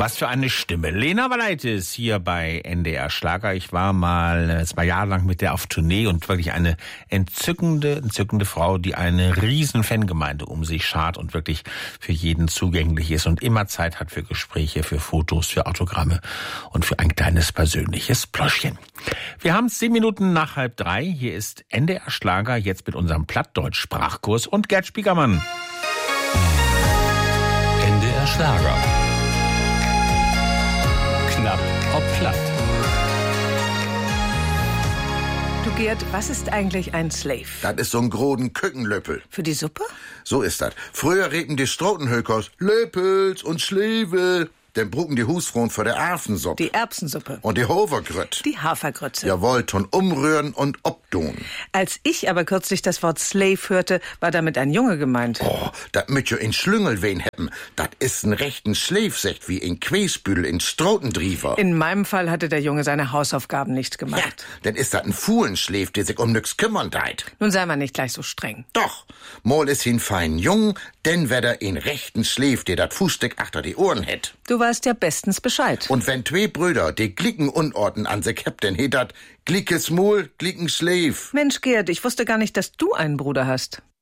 Was für eine Stimme. Lena Valaitis hier bei NDR Schlager. Ich war mal 2 Jahre lang mit der auf Tournee und wirklich eine entzückende Frau, die eine riesen Fangemeinde um sich schart und wirklich für jeden zugänglich ist und immer Zeit hat für Gespräche, für Fotos, für Autogramme und für ein kleines persönliches Ploschchen. Wir haben es 7 Minuten nach 2:30. Hier ist NDR Schlager, jetzt mit unserem Plattdeutsch-Sprachkurs und Gerd Spiegermann. NDR Schlager. Knapp ob platt. Du Gerd, was ist eigentlich ein Slave? Das ist so ein groden Kükenlöppel. Für die Suppe? So ist das. Früher reden die Strotenhökers Löppels und Schlewe. Dann brugen die Husfrauen für der Erbsensuppe. Die Erbsensuppe. Und die Hovergrütz. Die Hafergrütze. Jawohl, ton umrühren und obtun. Als ich aber kürzlich das Wort Slave hörte, war damit ein Junge gemeint. Oh, dat müt jo in Schlüngel wen hebben. Dat is ein rechten Schleefsecht wie in Queesbüdel in Strotendriever. In meinem Fall hatte der Junge seine Hausaufgaben nicht Ja, gemacht. dann is dat ein Fuhlenschleef, der sich um nix kümmern deit. Nun sei mal nicht gleich so streng. Doch, mol is hin fein Jung, denn wer er in rechten Schleef, der dat Fußstück achter die Ohren hätt. Du weißt ja bestens Bescheid. Und wenn 2 Brüder die Glicken unordnen an sich hebt, denn heet dat Glickes Mul, Glicken Schleef. Mensch Gerd, ich wusste gar nicht, dass du einen Bruder hast.